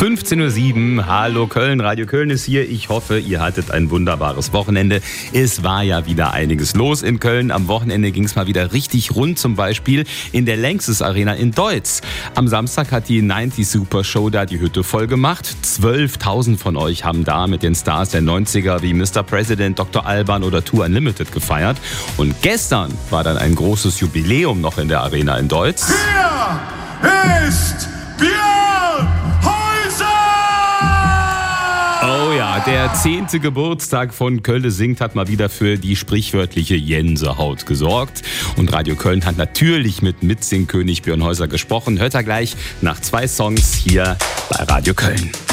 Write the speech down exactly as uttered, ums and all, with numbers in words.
fünfzehn Uhr sieben, hallo Köln, Radio Köln ist hier. Ich hoffe, ihr hattet ein wunderbares Wochenende. Es war ja wieder einiges los in Köln. Am Wochenende ging es mal wieder richtig rund, zum Beispiel in der Lanxess Arena in Deutz. Am Samstag hat die neunzig Super Show da die Hütte voll gemacht. zwölftausend von euch haben da mit den Stars der neunziger wie Mister President, Doktor Alban oder Tour Unlimited gefeiert. Und gestern war dann ein großes Jubiläum noch in der Arena in Deutz. Hier ist Björn Häuser! Oh ja, der zehnte Geburtstag von Kölle singt hat mal wieder für die sprichwörtliche Gänsehaut gesorgt. Und Radio Köln hat natürlich mit Mitsingkönig Björn Häuser gesprochen. Hört er gleich nach zwei Songs hier bei Radio Köln.